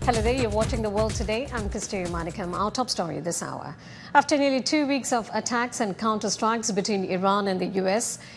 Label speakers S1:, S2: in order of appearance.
S1: Hello there, you're watching The World Today. I'm Kasturi Manikam. Our top story this hour. After nearly 2 weeks of attacks and counter-strikes between Iran and the US,